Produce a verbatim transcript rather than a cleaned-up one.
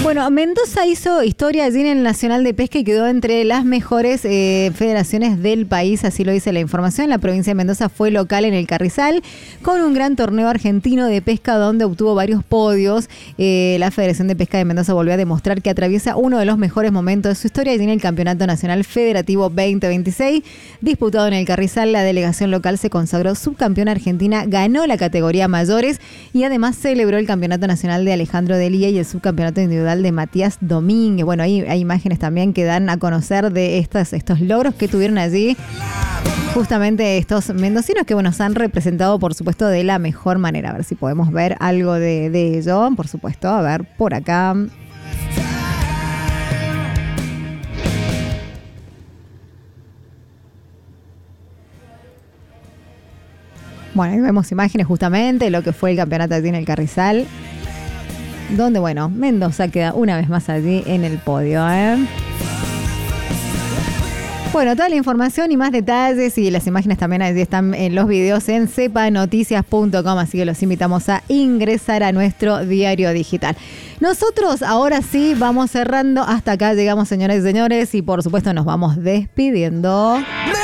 Bueno, Mendoza hizo historia allí en el Nacional de Pesca y quedó entre las mejores eh, federaciones del país, así lo dice la información. La provincia de Mendoza fue local en el Carrizal con un gran torneo argentino de pesca donde obtuvo varios podios. Eh, la Federación de Pesca de Mendoza volvió a demostrar que atraviesa uno de los mejores momentos de su historia allí en el Campeonato Nacional Federativo veinte veintiséis. Disputado en el Carrizal, la delegación local se consagró subcampeona argentina, ganó la categoría mayores y además celebró el Campeonato Nacional de Alejandro Delía y el subcampeonato individual de Matías Domínguez. Bueno, ahí hay imágenes también que dan a conocer de estas, estos logros que tuvieron allí justamente estos mendocinos que bueno, se han representado por supuesto de la mejor manera. A ver si podemos ver algo de, de ello, por supuesto. A ver, por acá. Bueno, ahí vemos imágenes justamente de lo que fue el campeonato allí en el Carrizal, donde, bueno, Mendoza queda una vez más allí en el podio, ¿eh? Bueno, toda la información y más detalles y las imágenes también allí están en los videos en sepa noticias punto com, así que los invitamos a ingresar a nuestro diario digital. Nosotros ahora sí vamos cerrando. Hasta acá llegamos, señoras y señores, y por supuesto nos vamos despidiendo.